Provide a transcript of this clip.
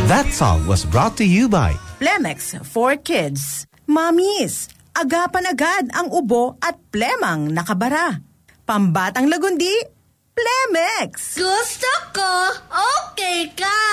That song was brought to you by Plemex for Kids. Mamis, agapan agad ang ubo at plemang nakabara. Pambatang lagundi, Plemex! Gusto ko, okay ka!